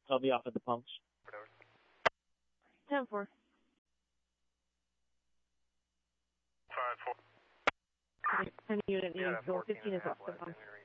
I'll be off at the pumps. 10-4. 5-4. 10 unit needs, so 15 is off the pump.